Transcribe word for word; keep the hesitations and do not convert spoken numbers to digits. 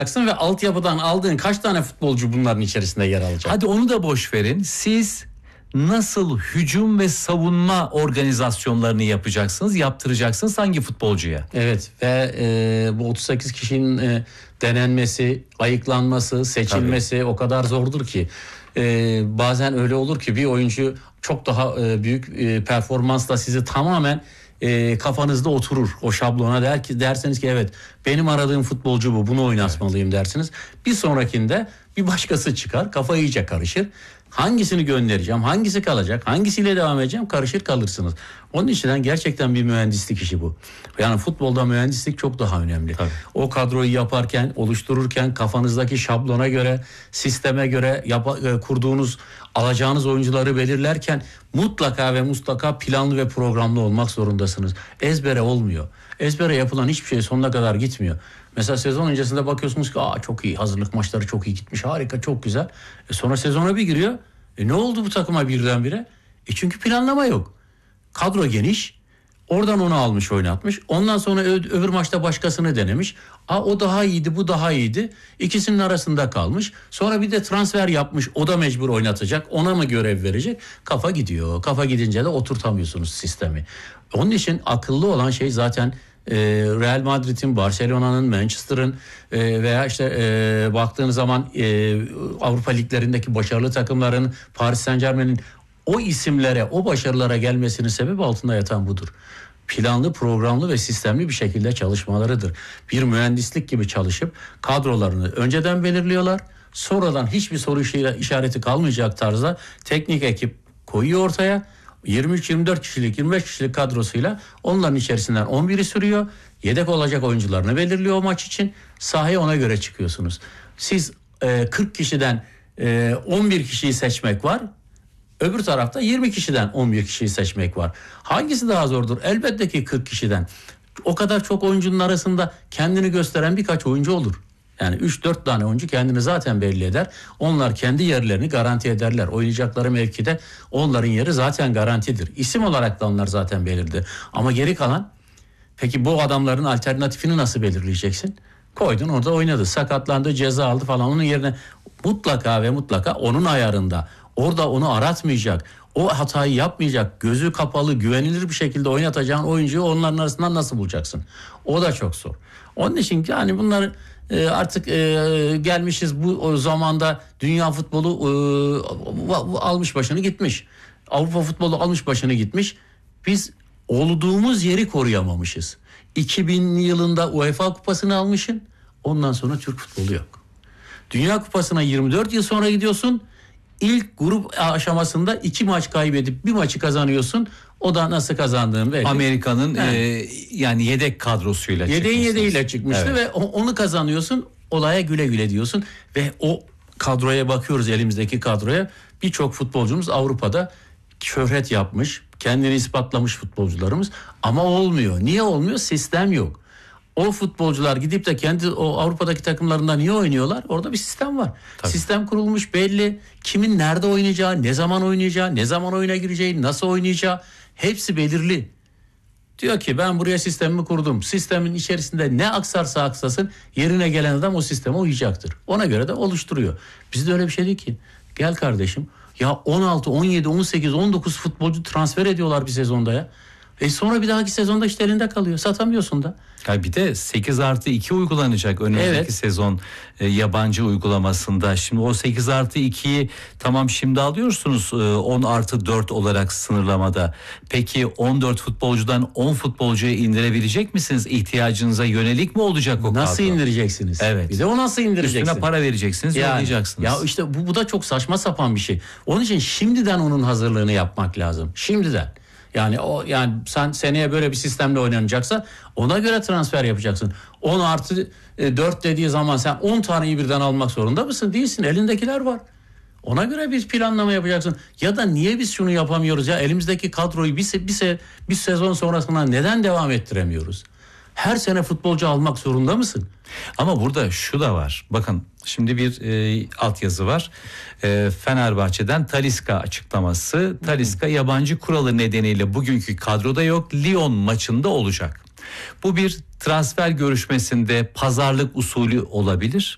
ve altyapıdan aldığın kaç tane futbolcu bunların içerisinde yer alacak? Hadi onu da boş verin. Siz nasıl hücum ve savunma organizasyonlarını yapacaksınız, yaptıracaksınız hangi futbolcuya? Evet ve e, bu otuz sekiz kişinin e, denenmesi, ayıklanması, seçilmesi Tabii. o kadar zordur ki. E, bazen öyle olur ki bir oyuncu çok daha e, büyük e, performansla sizi tamamen e, kafanızda oturur. O şablona der ki derseniz ki evet benim aradığım futbolcu bu, bunu oynatmalıyım evet. dersiniz. Bir sonrakinde bir başkası çıkar, kafa iyice karışır. Hangisini göndereceğim, hangisi kalacak, hangisiyle devam edeceğim, karışır kalırsınız. Onun için gerçekten bir mühendislik işi bu. Yani futbolda mühendislik çok daha önemli. Tabii. O kadroyu yaparken, oluştururken kafanızdaki şablona göre, sisteme göre yap- kurduğunuz, alacağınız oyuncuları belirlerken mutlaka ve mutlaka planlı ve programlı olmak zorundasınız. Ezbere olmuyor. Ezbere yapılan hiçbir şey sonuna kadar gitmiyor. Mesela sezon öncesinde bakıyorsunuz ki aa çok iyi, hazırlık maçları çok iyi gitmiş, harika, çok güzel. E sonra sezona bir giriyor. E ne oldu bu takıma birdenbire? E çünkü planlama yok. Kadro geniş. Oradan onu almış, oynatmış. Ondan sonra ö- öbür maçta başkasını denemiş. Aa o daha iyiydi, bu daha iyiydi. İkisinin arasında kalmış. Sonra bir de transfer yapmış. O da mecbur oynatacak. Ona mı görev verecek? Kafa gidiyor. Kafa gidince de oturtamıyorsunuz sistemi. Onun için akıllı olan şey zaten e, Real Madrid'in, Barcelona'nın, Manchester'ın e, veya işte e, baktığınız zaman e, Avrupa liglerindeki başarılı takımların, Paris Saint-Germain'in o isimlere, o başarılara gelmesinin sebebi altında yatan budur. Planlı, programlı ve sistemli bir şekilde çalışmalarıdır. Bir mühendislik gibi çalışıp kadrolarını önceden belirliyorlar. Sonradan hiçbir soru işareti kalmayacak tarzda teknik ekip koyuyor ortaya. yirmi üç yirmi dört kişilik, yirmi beş kişilik kadrosuyla onların içerisinden on biri sürüyor. Yedek olacak oyuncularını belirliyor o maç için. Sahaya ona göre çıkıyorsunuz. Siz e, kırk kişiden e, on bir kişiyi seçmek var. Öbür tarafta yirmi kişiden on bir kişiyi seçmek var. Hangisi daha zordur? Elbette ki kırk kişiden. O kadar çok oyuncunun arasında kendini gösteren birkaç oyuncu olur. Yani üç dört tane oyuncu kendini zaten belli eder. Onlar kendi yerlerini garanti ederler. Oynayacakları mevkide onların yeri zaten garantidir. İsim olarak da onlar zaten belirdi. Ama geri kalan, peki bu adamların alternatifini nasıl belirleyeceksin? Koydun, orada oynadı. Sakatlandı, ceza aldı falan. Onun yerine mutlaka ve mutlaka onun ayarında, orada onu aratmayacak, o hatayı yapmayacak, gözü kapalı, güvenilir bir şekilde oynatacağın oyuncuyu onların arasından nasıl bulacaksın? O da çok zor. Onun için yani bunları e, artık e, gelmişiz bu zamanda, dünya futbolu e, almış başını gitmiş. Avrupa futbolu almış başını gitmiş. Biz olduğumuz yeri koruyamamışız. iki bin yılında UEFA kupasını almışsın. Ondan sonra Türk futbolu yok. Dünya kupasına yirmi dört yıl sonra gidiyorsun. İlk grup aşamasında iki maç kaybedip bir maçı kazanıyorsun. O da nasıl kazandığın belli. Amerika'nın e, yani yedek kadrosuyla çıkmışsınız. Yedeğin yedeğiyle çıkmıştı evet. Ve onu kazanıyorsun. Olaya güle güle diyorsun. Ve o kadroya bakıyoruz, elimizdeki kadroya. Birçok futbolcumuz Avrupa'da şöhret yapmış, kendini ispatlamış futbolcularımız. Ama olmuyor. Niye olmuyor? Sistem yok. O futbolcular gidip de kendi o Avrupa'daki takımlarında niye oynuyorlar? Orada bir sistem var. Tabii. Sistem kurulmuş, belli. Kimin nerede oynayacağı, ne zaman oynayacağı, ne zaman oyuna gireceği, nasıl oynayacağı hepsi belirli. Diyor ki ben buraya sistemimi kurdum. Sistemin içerisinde ne aksarsa aksasın yerine gelen adam o sisteme uyacaktır. Ona göre de oluşturuyor. Bizde öyle bir şey değil ki. Gel kardeşim. Ya on altı, on yedi, on sekiz, on dokuz futbolcu transfer ediyorlar bir sezonda ya. E sonra bir dahaki sezonda işte elinde kalıyor. Satamıyorsun da. Ya bir de sekiz artı iki uygulanacak önümüzdeki evet. sezon e, yabancı uygulamasında. Şimdi o sekiz artı ikiyi tamam şimdi alıyorsunuz e, on artı dört olarak sınırlamada. Peki on dört futbolcudan on futbolcuya indirebilecek misiniz? İhtiyacınıza yönelik mi olacak o Nasıl kadro? indireceksiniz? Evet. Bir de o nasıl indireceksin? Üstüne para vereceksiniz, yani, yollayacaksınız. Ya işte bu, bu da çok saçma sapan bir şey. Onun için şimdiden onun hazırlığını yapmak lazım. Şimdiden. Yani o yani sen seneye böyle bir sistemle oynanacaksa ona göre transfer yapacaksın. on artı dört dediği zaman sen on taneyi birden almak zorunda mısın? Değilsin. Elindekiler var. Ona göre bir planlama yapacaksın. Ya da niye biz şunu yapamıyoruz ya? Elimizdeki kadroyu bir, se- bir, se- bir sezon sonrasına neden devam ettiremiyoruz? Her sene futbolcu almak zorunda mısın? Ama burada şu da var. Bakın şimdi bir e, altyazı var. E, Fenerbahçe'den Talisca açıklaması. Talisca yabancı kuralı nedeniyle bugünkü kadroda yok. Lyon maçında olacak. Bu bir transfer görüşmesinde pazarlık usulü olabilir.